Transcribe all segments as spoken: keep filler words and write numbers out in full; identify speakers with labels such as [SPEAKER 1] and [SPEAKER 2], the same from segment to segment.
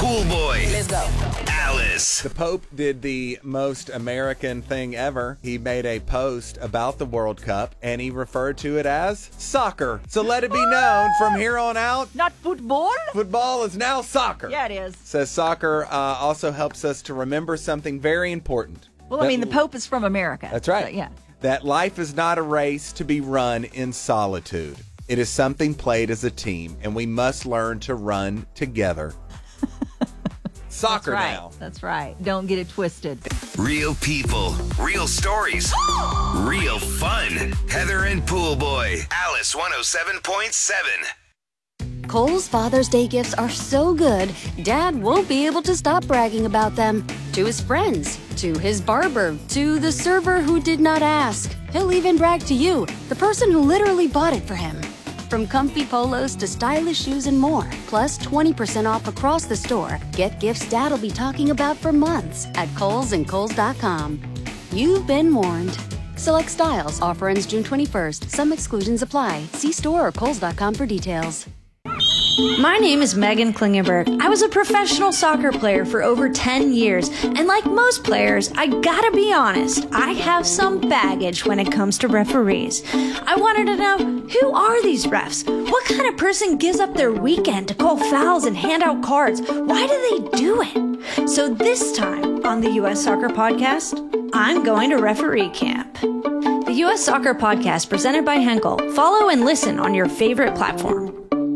[SPEAKER 1] Pool Boy.
[SPEAKER 2] Let's go.
[SPEAKER 1] Alice.
[SPEAKER 3] The Pope did the most American thing ever. He made a post about the World Cup, and he referred to it as soccer. So let it be known from here on out,
[SPEAKER 2] Not football?
[SPEAKER 3] football is now soccer.
[SPEAKER 2] Yeah, it is.
[SPEAKER 3] Says soccer uh, also helps us to remember something very important.
[SPEAKER 2] Well, I mean, the Pope is from America.
[SPEAKER 3] That's right.
[SPEAKER 2] So, yeah.
[SPEAKER 3] That life is not a race to be run in solitude. It is something played as a team, and we must learn to run together. Soccer
[SPEAKER 2] That's right.
[SPEAKER 3] now.
[SPEAKER 2] That's right. Don't get it twisted.
[SPEAKER 1] Real people, real stories, real fun. Heather and Pool Boy. Alice one oh seven point seven.
[SPEAKER 4] Kohl's Father's Day gifts are so good, Dad won't be able to stop bragging about them. To his friends, to his barber, to the server who did not ask. He'll even brag to you, the person who literally bought it for him. From comfy polos to stylish shoes and more, plus twenty percent off across the store. Get gifts Dad'll be talking about for months at Kohl's and Kohl's dot com. You've been warned. Select styles. Offer ends June twenty-first. Some exclusions apply. See store or Kohl's dot com for details.
[SPEAKER 5] My name is Megan Klingenberg. I was a professional soccer player for over ten years, and like most players, I gotta be honest, I have some baggage when it comes to referees. I wanted to know, who are these refs? What kind of person gives up their weekend to call fouls and hand out cards? Why do they do it? So this time on the U S Soccer Podcast, I'm going to referee camp. The U S Soccer Podcast presented by Henkel. Follow and listen on your favorite platform.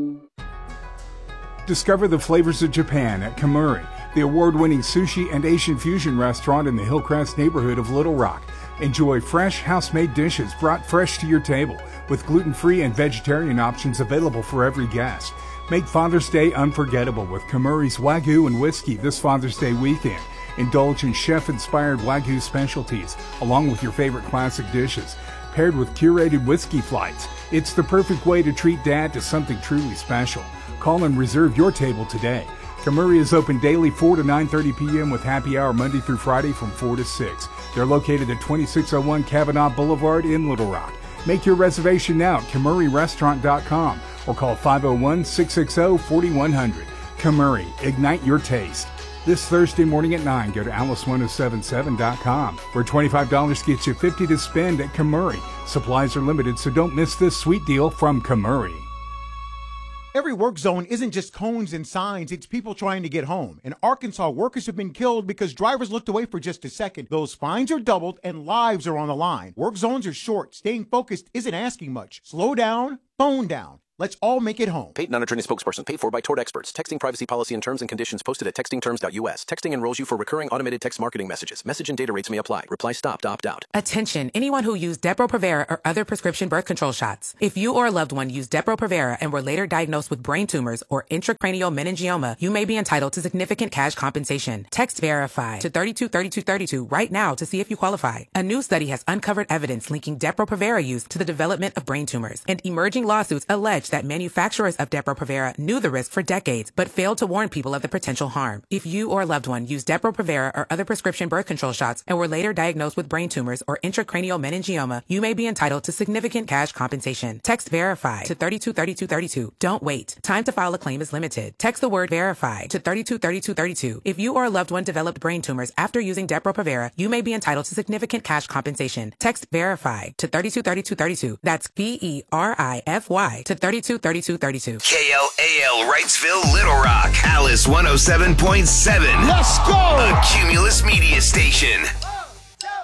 [SPEAKER 6] Discover the flavors of Japan at Kamuri, the award-winning sushi and Asian fusion restaurant in the Hillcrest neighborhood of Little Rock. Enjoy fresh, house-made dishes brought fresh to your table with gluten-free and vegetarian options available for every guest. Make Father's Day unforgettable with Kamuri's Wagyu and whiskey this Father's Day weekend. Indulge in chef-inspired Wagyu specialties along with your favorite classic dishes. Paired with curated whiskey flights, it's the perfect way to treat Dad to something truly special. Call and reserve your table today. Kamuri is open daily four to nine thirty p.m. with happy hour Monday through Friday from four to six. They're located at twenty-six oh one Kavanaugh Boulevard in Little Rock. Make your reservation now at kamuri restaurant dot com or call five oh one, six six oh, four one zero zero. Kamuri, ignite your taste. This Thursday morning at nine, go to alice ten seventy-seven dot com, where twenty-five dollars gets you fifty dollars to spend at Kamuri. Supplies are limited, so don't miss this sweet deal from Kamuri.
[SPEAKER 7] Every work zone isn't just cones and signs, it's people trying to get home. In Arkansas, workers have been killed because drivers looked away for just a second. Those fines are doubled and lives are on the line. Work zones are short. Staying focused isn't asking much. Slow down, phone down. Let's all make it home.
[SPEAKER 8] Paid non-attorney spokesperson paid for by Tort Experts. Texting privacy policy and terms and conditions posted at texting terms dot u s. Texting enrolls you for recurring automated text marketing messages. Message and data rates may apply. Reply stop to opt out.
[SPEAKER 9] Attention, anyone who used Depo-Provera or other prescription birth control shots. If you or a loved one used Depo-Provera and were later diagnosed with brain tumors or intracranial meningioma, you may be entitled to significant cash compensation. Text VERIFY to thirty-two thirty-two thirty-two right now to see if you qualify. A new study has uncovered evidence linking Depo-Provera use to the development of brain tumors, and emerging lawsuits allege that manufacturers of Depo-Provera knew the risk for decades, but failed to warn people of the potential harm. If you or a loved one used Depo-Provera or other prescription birth control shots and were later diagnosed with brain tumors or intracranial meningioma, you may be entitled to significant cash compensation. Text VERIFY to thirty-two thirty-two thirty-two. Don't wait. Time to file a claim is limited. Text the word VERIFY to thirty-two thirty-two thirty-two. If you or a loved one developed brain tumors after using Depo-Provera, you may be entitled to significant cash compensation. Text VERIFY to thirty-two thirty-two thirty-two. That's V E R I F Y to thirty-two thirty-two thirty-two.
[SPEAKER 1] K L A L Wrightsville, Little Rock. Alice one oh seven point seven.
[SPEAKER 7] Let's go!
[SPEAKER 1] A Cumulus Media Station.